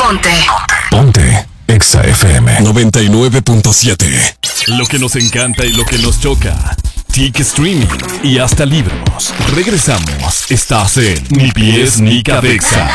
Ponte Exa FM 99.7. Lo que nos encanta y lo que nos choca. TIC Streaming y hasta libros. Regresamos. Estás en Ni Pies ni Cabeza.